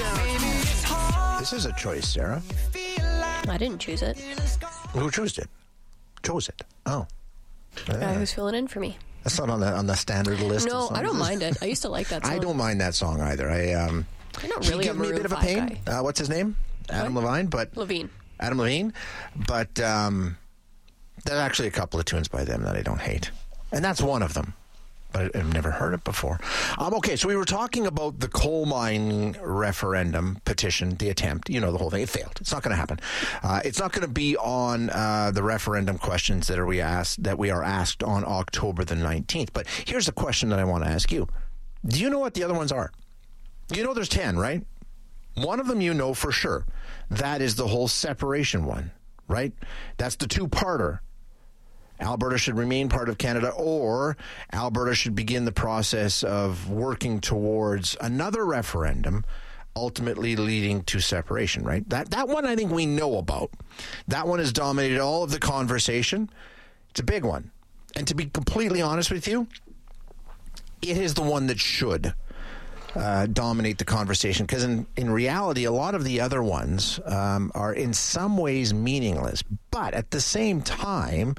This is a choice, Sarah. I didn't choose it. Who chose it? Chose it. Oh. The guy who's filling in for me. That's not on the standard list. No, of songs. I don't mind it. I used to like that song. I don't mind that song either. You're not really he gave me a bit of a pain. What's his name? Adam Levine, but Levine. Adam Levine, but there's actually a couple of tunes by them that I don't hate, and that's one of them. But I've never heard it before. Okay, so we were talking about the coal mine referendum petition, the attempt. You know the whole thing. It failed. It's not going to happen. It's not going to be on the referendum questions that we are asked on October the 19th. But here's the question that I want to ask you. Do you know what the other ones are? You know there's 10, right? One of them you know for sure. That is the whole separation one, right? That's the two-parter. Alberta should remain part of Canada, or Alberta should begin the process of working towards another referendum, ultimately leading to separation, right? That one I think we know about. That one has dominated all of the conversation. It's a big one. And to be completely honest with you, it is the one that should dominate the conversation, because in reality, a lot of the other ones are in some ways meaningless. But at the same time,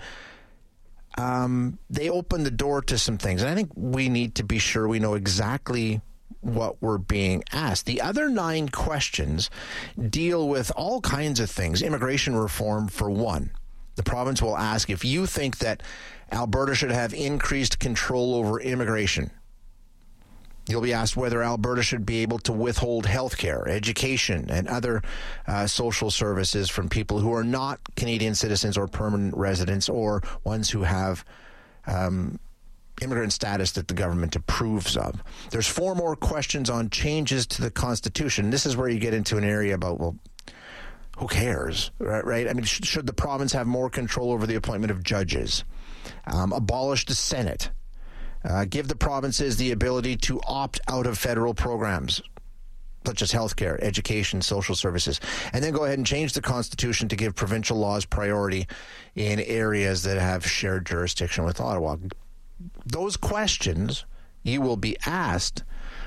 they open the door to some things. And I think we need to be sure we know exactly what we're being asked. The other 9 questions deal with all kinds of things. Immigration reform, for one. The province will ask if you think that Alberta should have increased control over immigration. You'll be asked whether Alberta should be able to withhold health care, education, and other social services from people who are not Canadian citizens or permanent residents, or ones who have immigrant status that the government approves of. There's 4 more questions on changes to the Constitution. This is where you get into an area about, well, who cares, right? I mean, should the province have more control over the appointment of judges? Abolish the Senate. Give the provinces the ability to opt out of federal programs, such as healthcare, education, social services, and then go ahead and change the Constitution to give provincial laws priority in areas that have shared jurisdiction with Ottawa. Those questions you will be asked.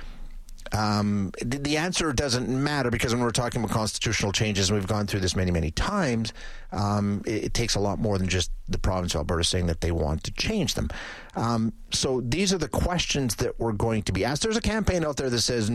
The answer doesn't matter, because when we're talking about constitutional changes, and we've gone through this many, many times, it takes a lot more than just the province of Alberta saying that they want to change them. So these are the questions that we're going to be asked. There's a campaign out there that says